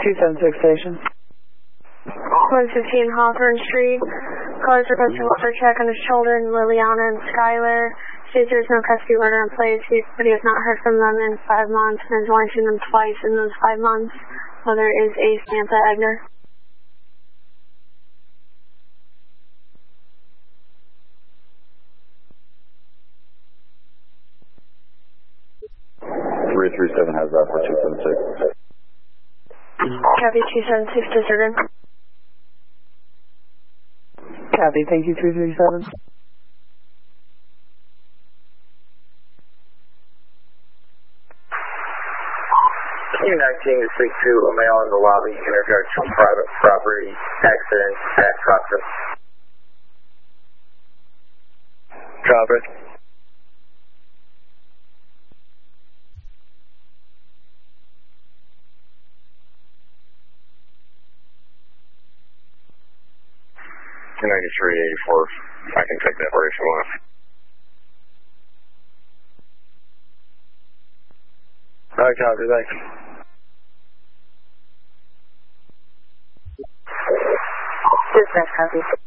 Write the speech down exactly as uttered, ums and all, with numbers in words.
two seven six station. one fifteen Hawthorne Street. Callers requesting welfare check on his children, Liliana and Skylar. States there is no custody order in place, but he has not heard from them in five months and has only seen them twice in those five months. Mother is a Samantha Egner. three three seven has that for two seven six. Copy two seven six disregard. Copy, thank you, three three seven. Q nineteen to speak to a male in the lobby in regards to private property accident at Cochran. Copy. ninety-three eighty-four. I can take that for you if you want. All right, copy, thanks. Dispatch copy.